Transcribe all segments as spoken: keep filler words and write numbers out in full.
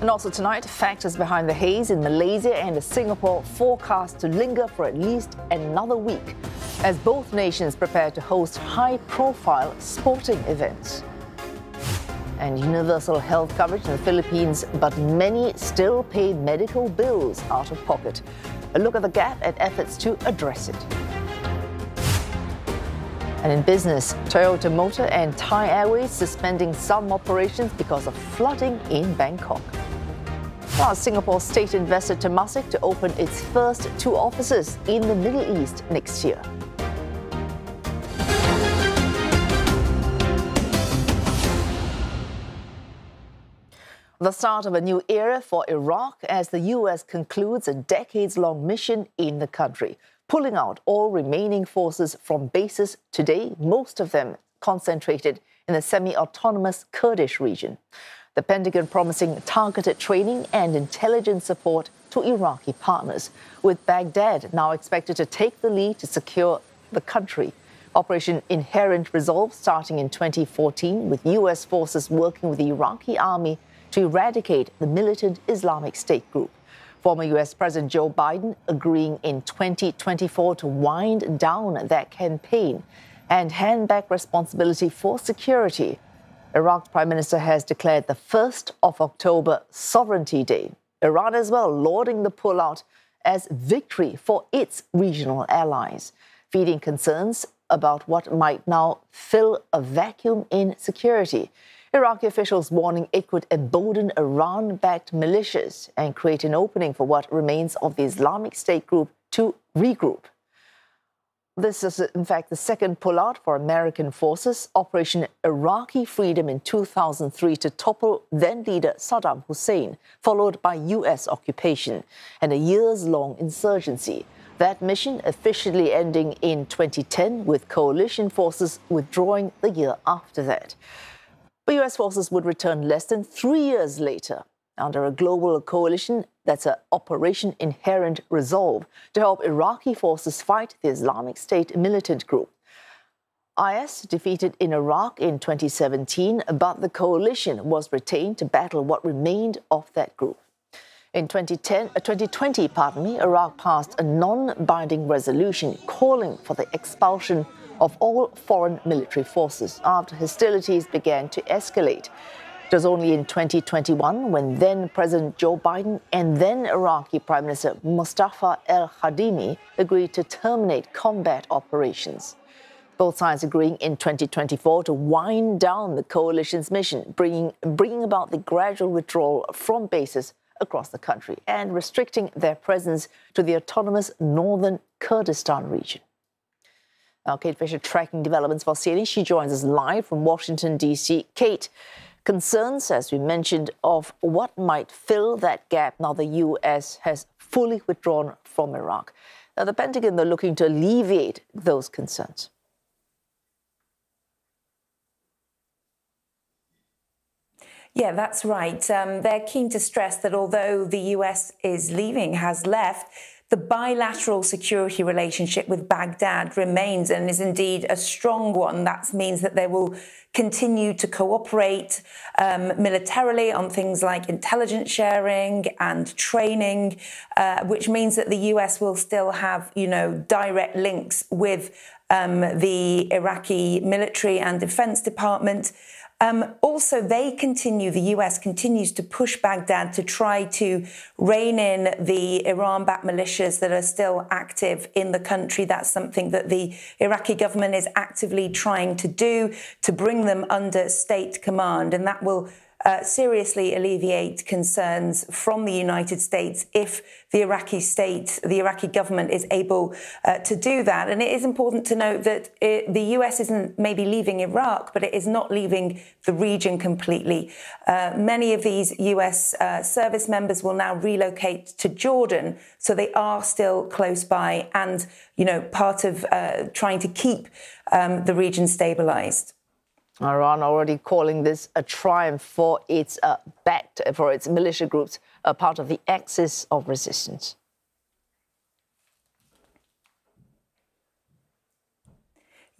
And also tonight, factors behind the haze in Malaysia and Singapore forecast to linger for at least another week as both nations prepare to host high-profile sporting events. And universal health coverage in the Philippines, but many still pay medical bills out of pocket. A look at the gap and efforts to address it. And in business, Toyota Motor and Thai Airways suspending some operations because of flooding in Bangkok. While Singapore's state investor Temasek to open its first two offices in the Middle East next year. The start of a new era for Iraq as the U S concludes a decades-long mission in the country, pulling out all remaining forces from bases today, most of them concentrated in the semi-autonomous Kurdish region. The Pentagon promising targeted training and intelligence support to Iraqi partners, with Baghdad now expected to take the lead to secure the country. Operation Inherent Resolve starting in twenty fourteen, with U S forces working with the Iraqi army to eradicate the militant Islamic State group. Former U S President Joe Biden agreeing in twenty twenty-four to wind down that campaign and hand back responsibility for security. Iraq's Prime Minister has declared the first of October Sovereignty Day. Iran as well lauding the pullout as victory for its regional allies, feeding concerns about what might now fill a vacuum in security. Iraqi officials warning it could embolden Iran-backed militias and create an opening for what remains of the Islamic State group to regroup. This is, in fact, the second pullout for American forces, Operation Iraqi Freedom in two thousand three to topple then-leader Saddam Hussein, followed by U S occupation and a years-long insurgency. That mission officially ending in twenty ten, with coalition forces withdrawing the year after that. But U S forces would return less than three years later under a global coalition that's an Operation Inherent Resolve to help Iraqi forces fight the Islamic State militant group. I S defeated in Iraq in twenty seventeen, but the coalition was retained to battle what remained of that group. In twenty ten, uh, twenty twenty, pardon me, Iraq passed a non-binding resolution calling for the expulsion of all foreign military forces after hostilities began to escalate. It was only in twenty twenty-one when then President Joe Biden and then Iraqi Prime Minister Mustafa al-Kadhimi agreed to terminate combat operations. Both sides agreeing in twenty twenty-four to wind down the coalition's mission, bringing, bringing about the gradual withdrawal from bases across the country and restricting their presence to the autonomous northern Kurdistan region. Now, Kate Fisher tracking developments for C N A. She joins us live from Washington, D C. Kate, concerns, as we mentioned, of what might fill that gap now the U S has fully withdrawn from Iraq. Now, the Pentagon, they're looking to alleviate those concerns. Yeah, that's right. Um, they're keen to stress that although the U S is leaving, has left, the bilateral security relationship with Baghdad remains and is indeed a strong one. That means that they will continue to cooperate um, militarily on things like intelligence sharing and training, uh, which means that the U S will still have, you know, direct links with um, the Iraqi military and defense department. Um, also, they continue, the U S continues to push Baghdad to try to rein in the Iran-backed militias that are still active in the country. That's something that the Iraqi government is actively trying to do, to bring them under state command. And that will uh, seriously alleviate concerns from the United States if the Iraqi state, the Iraqi government is able uh, to do that. And it is important to note that it, the U S isn't maybe leaving Iraq, but it is not leaving the region completely. Uh, many of these U S uh, service members will now relocate to Jordan, so they are still close by and, you know, part of uh, trying to keep um, the region stabilized. Iran already calling this a triumph for its uh, backed for its militia groups, a part of the axis of resistance.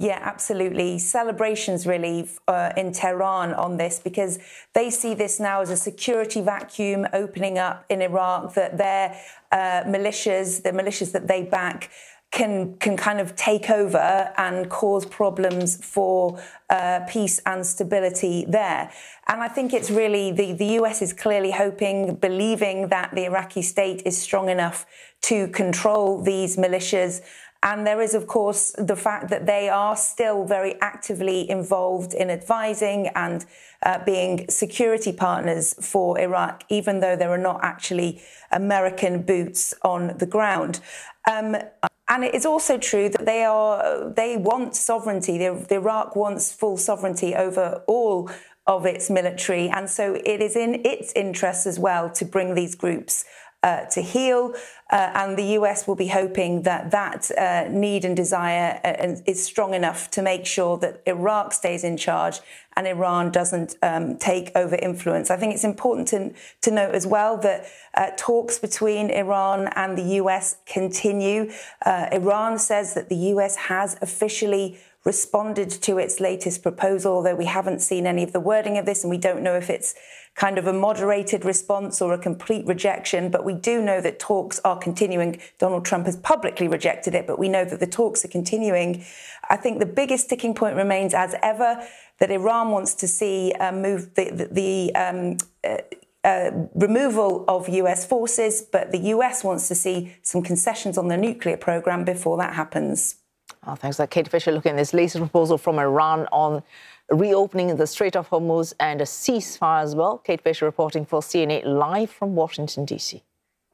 Yeah, absolutely. Celebrations really uh, in Tehran on this, because they see this now as a security vacuum opening up in Iraq, that their uh, militias, the militias that they back, can can kind of take over and cause problems for uh, peace and stability there. And I think it's really, the, the U S is clearly hoping, believing that the Iraqi state is strong enough to control these militias. And there is, of course, the fact that they are still very actively involved in advising and uh, being security partners for Iraq, even though there are not actually American boots on the ground. Um, and it is also true that they are they want sovereignty. The, the Iraq wants full sovereignty over all of its military. And so it is in its interest as well to bring these groups Uh, to heal, uh, and the U S will be hoping that that uh, need and desire uh, is strong enough to make sure that Iraq stays in charge and Iran doesn't um, take over influence. I think it's important to, to note as well that uh, talks between Iran and the U S continue. Uh, Iran says that the U S has officially responded to its latest proposal, although we haven't seen any of the wording of this, and we don't know if it's kind of a moderated response or a complete rejection. But we do know that talks are continuing. Donald Trump has publicly rejected it, but we know that the talks are continuing. I think the biggest sticking point remains, as ever, that Iran wants to see uh, move the, the, the um, uh, uh, removal of U S forces, but the U S wants to see some concessions on the nuclear program before that happens. Oh, thanks. Like Kate Fisher looking at this latest proposal from Iran on reopening the Strait of Hormuz and a ceasefire as well. Kate Fisher reporting for C N A live from Washington, D C.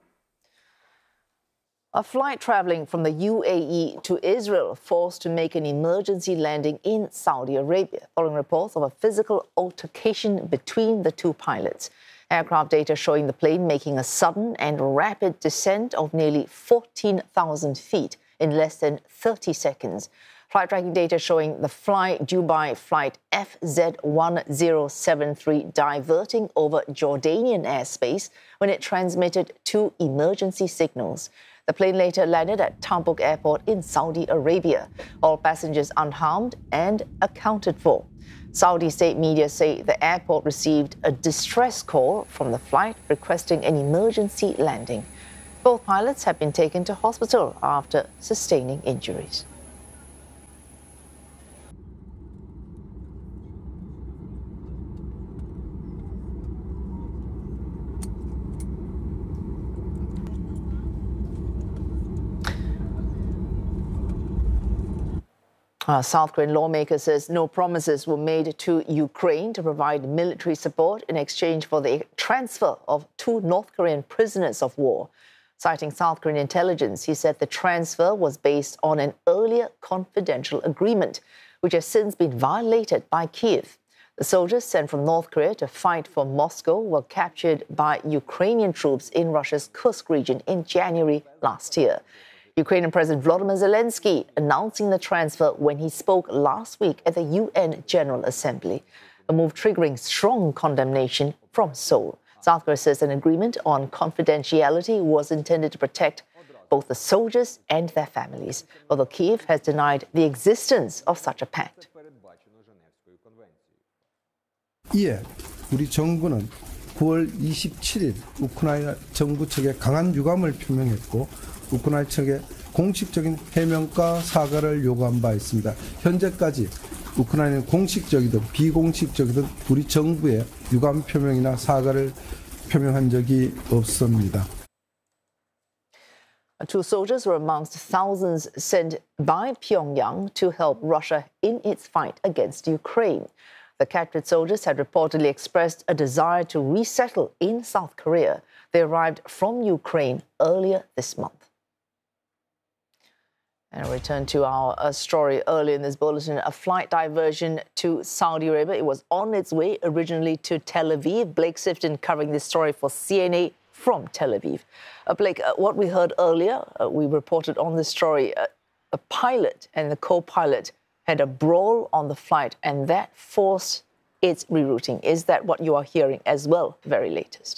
A flight traveling from the U A E to Israel forced to make an emergency landing in Saudi Arabia following reports of a physical altercation between the two pilots. Aircraft data showing the plane making a sudden and rapid descent of nearly fourteen thousand feet in less than thirty seconds. Flight tracking data showing the Fly Dubai flight F Z one zero seven three diverting over Jordanian airspace when it transmitted two emergency signals. The plane later landed at Tabuk Airport in Saudi Arabia. All passengers unharmed and accounted for. Saudi state media say the airport received a distress call from the flight requesting an emergency landing. Both pilots have been taken to hospital after sustaining injuries. Uh, South Korean lawmaker says no promises were made to Ukraine to provide military support in exchange for the transfer of two North Korean prisoners of war. Citing South Korean intelligence, he said the transfer was based on an earlier confidential agreement, which has since been violated by Kyiv. The soldiers sent from North Korea to fight for Moscow were captured by Ukrainian troops in Russia's Kursk region in January last year. Ukrainian President Volodymyr Zelensky announcing the transfer when he spoke last week at the U N General Assembly, a move triggering strong condemnation from Seoul. South Korea says an agreement on confidentiality was intended to protect both the soldiers and their families, although Kyiv has denied the existence of such a pact. 이에 우리 정부는 구월 이십칠일 우크라이나 정부 측에 강한 유감을 표명했고 우크라이나 측에 공식적인 해명과 사과를 요구한 바 있습니다. 현재까지 우크라이나는 공식적이든 비공식적이든 우리 정부의 유감 표명이나 사과를 표명한 적이 없습니다. Two soldiers were amongst thousands sent by Pyongyang to help Russia in its fight against Ukraine. The captured soldiers had reportedly expressed a desire to resettle in South Korea. They arrived from Ukraine earlier this month. And I return to our uh, story earlier in this bulletin, a flight diversion to Saudi Arabia. It was on its way originally to Tel Aviv. Blake Sifton covering this story for C N A from Tel Aviv. Uh, Blake, uh, what we heard earlier, uh, we reported on this story, uh, a pilot and the co-pilot had a brawl on the flight, and that forced its rerouting. Is that what you are hearing as well, very latest?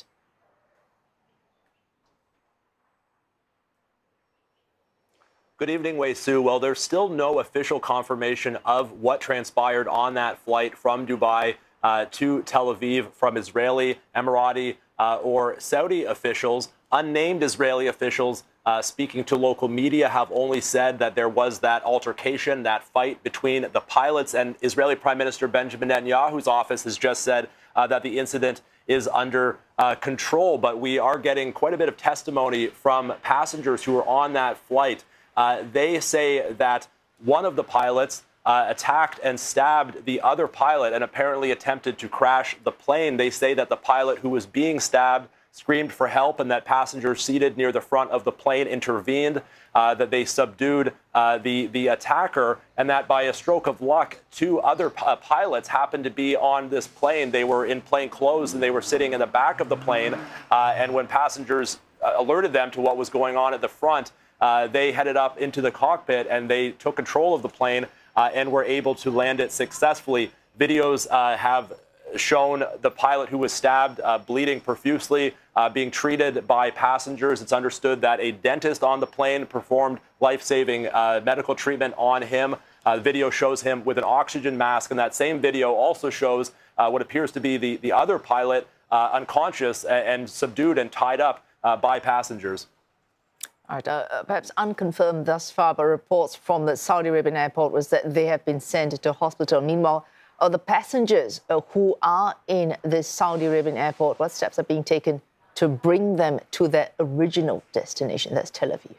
Good evening, Wei Su. Well, there's still no official confirmation of what transpired on that flight from Dubai uh, to Tel Aviv from Israeli, Emirati, uh, or Saudi officials. Unnamed Israeli officials uh, speaking to local media have only said that there was that altercation, that fight between the pilots, and Israeli Prime Minister Benjamin Netanyahu's office has just said uh, that the incident is under uh, control. But we are getting quite a bit of testimony from passengers who were on that flight. Uh, they say that one of the pilots uh, attacked and stabbed the other pilot and apparently attempted to crash the plane. They say that the pilot who was being stabbed screamed for help and that passengers seated near the front of the plane intervened, uh, that they subdued uh, the, the attacker, and that by a stroke of luck, two other p- pilots happened to be on this plane. They were in plain clothes and they were sitting in the back of the plane. Uh, and when passengers uh, alerted them to what was going on at the front, uh, they headed up into the cockpit and they took control of the plane uh, and were able to land it successfully. Videos uh, have shown the pilot who was stabbed uh, bleeding profusely, uh, being treated by passengers. It's understood that a dentist on the plane performed life-saving uh, medical treatment on him. Uh, the video shows him with an oxygen mask, and that same video also shows uh, what appears to be the, the other pilot uh, unconscious and, and subdued and tied up uh, by passengers. All right, uh, perhaps unconfirmed thus far, but reports from the Saudi Arabian airport was that they have been sent to hospital. Meanwhile, Uh, the passengers uh, who are in this Saudi Arabian airport, what steps are being taken to bring them to their original destination, that's Tel Aviv?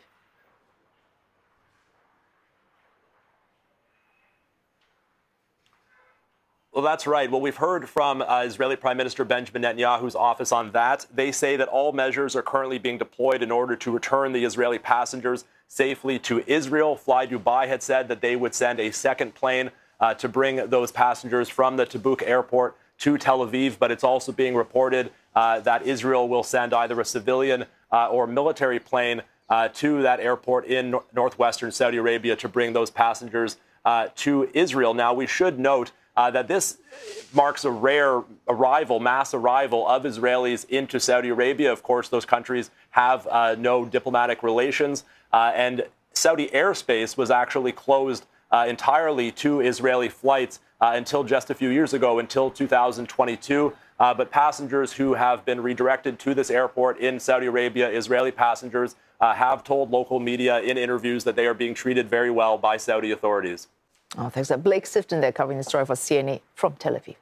Well, that's right. Well, we've heard from uh, Israeli Prime Minister Benjamin Netanyahu's office on that. They say that all measures are currently being deployed in order to return the Israeli passengers safely to Israel. Fly Dubai had said that they would send a second plane Uh, to bring those passengers from the Tabuk airport to Tel Aviv. But it's also being reported uh, that Israel will send either a civilian uh, or military plane uh, to that airport in no- northwestern Saudi Arabia to bring those passengers uh, to Israel. Now, we should note uh, that this marks a rare arrival, mass arrival of Israelis into Saudi Arabia. Of course, those countries have uh, no diplomatic relations, uh, and Saudi airspace was actually closed Uh, entirely to Israeli flights uh, until just a few years ago, until two thousand twenty-two. Uh, but passengers who have been redirected to this airport in Saudi Arabia, Israeli passengers, uh, have told local media in interviews that they are being treated very well by Saudi authorities. Oh, thanks. Blake Sifton there covering the story for C N A from Tel Aviv.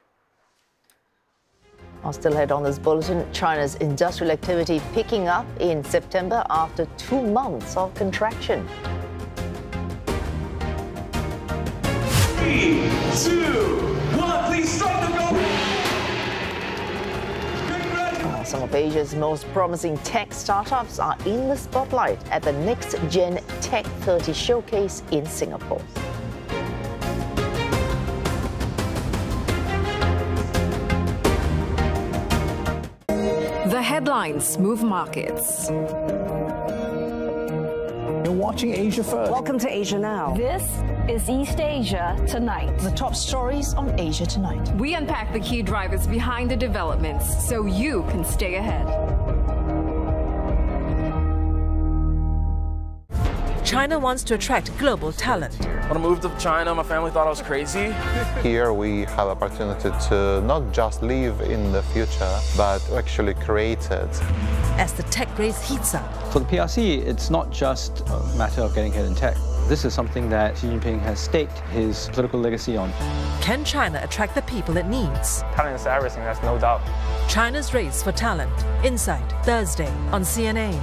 I'll still head on this bulletin. China's industrial activity picking up in September after two months of contraction. Three, two, one, please strike the goal. Uh, some of Asia's most promising tech startups are in the spotlight at the Next Gen Tech thirty showcase in Singapore. The headlines move markets. You're watching Asia First. Welcome to Asia Now. This is East Asia Tonight. The top stories on Asia Tonight. We unpack the key drivers behind the developments so you can stay ahead. China wants to attract global talent. When I moved to China, my family thought I was crazy. Here we have opportunity to not just live in the future, but actually create it. As the tech race heats up. For the P R C, it's not just a matter of getting ahead in tech. This is something that Xi Jinping has staked his political legacy on. Can China attract the people it needs? Talent is everything, that's no doubt. China's race for talent. Insight, Thursday on C N A.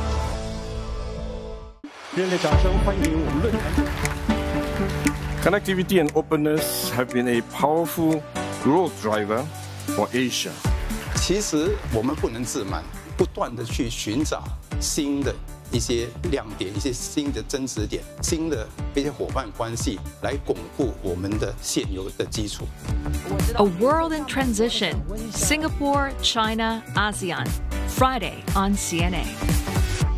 Connectivity and openness have been a powerful growth driver for Asia. 其实我们不能自满，不断地去寻找新的一些亮点、一些新的增值点、新的一些伙伴关系，来巩固我们的现有的基础。 A world in transition. Singapore, China, ASEAN. Friday on C N A.